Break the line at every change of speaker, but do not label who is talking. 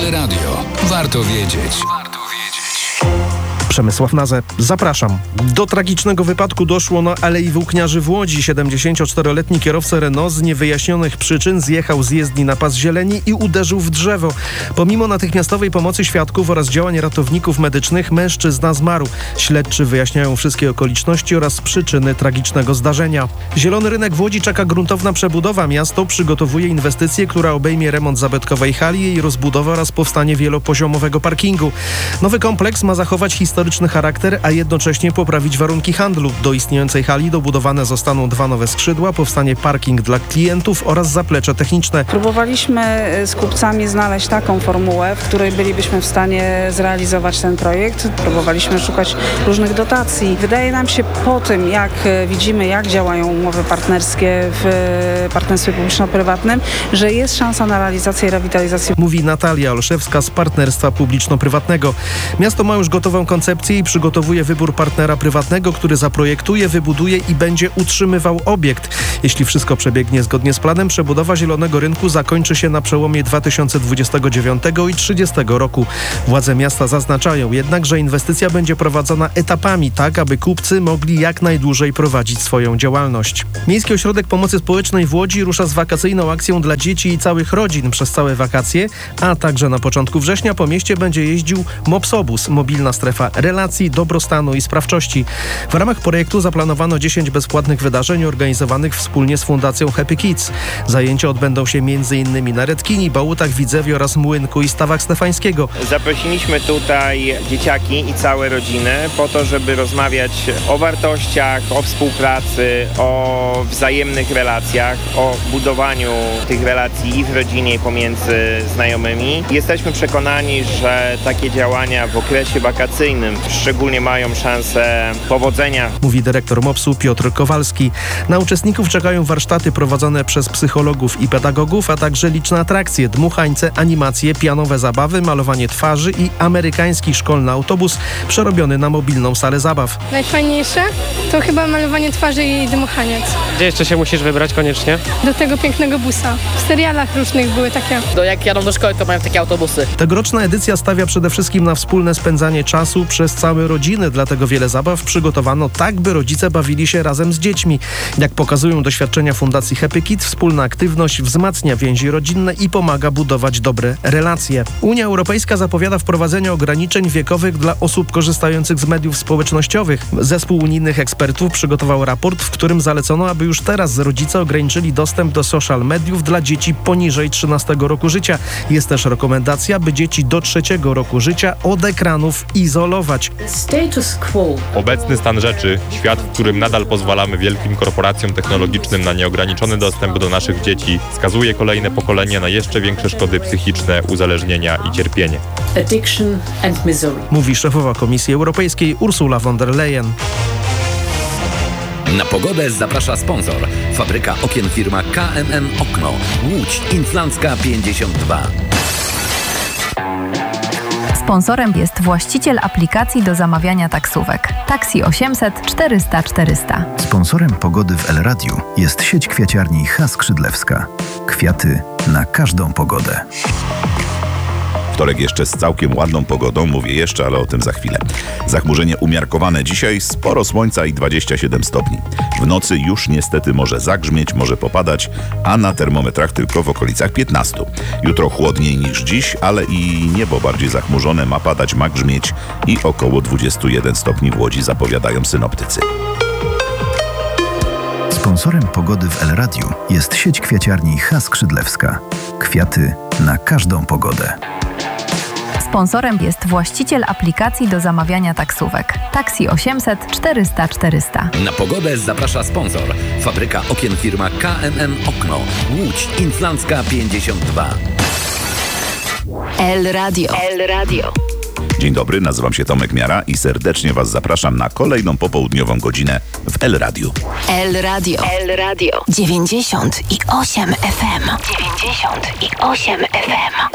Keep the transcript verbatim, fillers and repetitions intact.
El Radio. Warto wiedzieć. Warto wiedzieć.
Przemysław Nazę, zapraszam. Do tragicznego wypadku doszło na Alei Włókniarzy w Łodzi. siedemdziesięcioczteroletni kierowca Renault z niewyjaśnionych przyczyn zjechał z jezdni na pas zieleni i uderzył w drzewo. Pomimo natychmiastowej pomocy świadków oraz działań ratowników medycznych mężczyzna zmarł. Śledczy wyjaśniają wszystkie okoliczności oraz przyczyny tragicznego zdarzenia. Zielony Rynek w Łodzi czeka gruntowna przebudowa. Miasto przygotowuje inwestycję, która obejmie remont zabytkowej hali, jej rozbudowę oraz powstanie wielopoziomowego parkingu. Nowy kompleks ma zachować historyczny charakter, a jednocześnie poprawić warunki handlu. Do istniejącej hali dobudowane zostaną dwa nowe skrzydła, powstanie parking dla klientów oraz zaplecze techniczne.
Próbowaliśmy z kupcami znaleźć taką formułę, w której bylibyśmy w stanie zrealizować ten projekt. Próbowaliśmy szukać różnych dotacji. Wydaje nam się po tym, jak widzimy, jak działają umowy partnerskie w partnerstwie publiczno-prywatnym, że jest szansa na realizację i rewitalizację.
Mówi Natalia Olszewska z Partnerstwa Publiczno-Prywatnego. Miasto ma już gotową koncepcję i przygotowuje wybór partnera prywatnego, który zaprojektuje, wybuduje i będzie utrzymywał obiekt. Jeśli wszystko przebiegnie zgodnie z planem, przebudowa Zielonego Rynku zakończy się na przełomie dwa tysiące dwudziestego dziewiątego i dwa tysiące trzydziestego roku. Władze miasta zaznaczają jednak, że inwestycja będzie prowadzona etapami, tak aby kupcy mogli jak najdłużej prowadzić swoją działalność. Miejski Ośrodek Pomocy Społecznej w Łodzi rusza z wakacyjną akcją dla dzieci i całych rodzin przez całe wakacje, a także na początku września po mieście będzie jeździł Mopsobus, mobilna strefa relacji, dobrostanu i sprawczości. W ramach projektu zaplanowano dziesięć bezpłatnych wydarzeń organizowanych wspólnie z Fundacją Happy Kids. Zajęcia odbędą się między innymi na Redkini, Bałutach, Widzewie oraz Młynku i Stawach Stefańskiego.
Zaprosiliśmy tutaj dzieciaki i całe rodziny po to, żeby rozmawiać o wartościach, o współpracy, o wzajemnych relacjach, o budowaniu tych relacji i w rodzinie, i pomiędzy znajomymi. Jesteśmy przekonani, że takie działania w okresie wakacyjnym szczególnie mają szansę powodzenia.
Mówi dyrektor Mopsu Piotr Kowalski. Na uczestników czekają warsztaty prowadzone przez psychologów i pedagogów, a także liczne atrakcje, dmuchańce, animacje, pianowe zabawy, malowanie twarzy i amerykański szkolny autobus przerobiony na mobilną salę zabaw.
Najfajniejsze to chyba malowanie twarzy i dmuchaniec.
Gdzie jeszcze się musisz wybrać koniecznie?
Do tego pięknego busa. W serialach różnych były takie.
Do jak jadą do szkoły, to mają takie autobusy.
Tegoroczna edycja stawia przede wszystkim na wspólne spędzanie czasu przez całe rodziny, dlatego wiele zabaw przygotowano tak, by rodzice bawili się razem z dziećmi. Jak pokazują doświadczenia Fundacji Happy Kids, wspólna aktywność wzmacnia więzi rodzinne i pomaga budować dobre relacje. Unia Europejska zapowiada wprowadzenie ograniczeń wiekowych dla osób korzystających z mediów społecznościowych. Zespół unijnych ekspertów przygotował raport, w którym zalecono, aby już teraz rodzice ograniczyli dostęp do social mediów dla dzieci poniżej trzynastego roku życia. Jest też rekomendacja, by dzieci do trzeciego roku życia od ekranów izolować.
Obecny stan rzeczy, świat, w którym nadal pozwalamy wielkim korporacjom technologicznym na nieograniczony dostęp do naszych dzieci, skazuje kolejne pokolenia na jeszcze większe szkody psychiczne, uzależnienia i cierpienie.
Mówi szefowa Komisji Europejskiej Ursula von der Leyen.
Na pogodę zaprasza sponsor. Fabryka okien firma K M M Okno. Łódź Inflancka pięćdziesiąt dwa.
Sponsorem jest właściciel aplikacji do zamawiania taksówek. Taksi osiemset czterysta czterysta.
Sponsorem pogody w El Radiu jest sieć kwiaciarni H. Skrzydlewska. Kwiaty na każdą pogodę.
Wtorek jeszcze z całkiem ładną pogodą, mówię jeszcze, ale o tym za chwilę. Zachmurzenie umiarkowane dzisiaj, sporo słońca i dwadzieścia siedem stopni. W nocy już niestety może zagrzmieć, może popadać, a na termometrach tylko w okolicach piętnastu. Jutro chłodniej niż dziś, ale i niebo bardziej zachmurzone, ma padać, ma grzmieć i około dwadzieścia jeden stopni w Łodzi, zapowiadają synoptycy.
Sponsorem pogody w El Radiu jest sieć kwiaciarni H. Skrzydlewska. Kwiaty na każdą pogodę.
Sponsorem jest właściciel aplikacji do zamawiania taksówek. Taksi osiemset czterysta czterysta.
Na pogodę zaprasza sponsor. Fabryka okien firma K M M Okno. Łódź Inflancka pięćdziesiąt dwa.
El Radio. El Radio.
Dzień dobry, nazywam się Tomek Miara i serdecznie Was zapraszam na kolejną popołudniową godzinę w El Radiu.
El Radio. El Radio. dziewięćdziesiąt i osiem F M. dziewięćdziesiąt i osiem F M.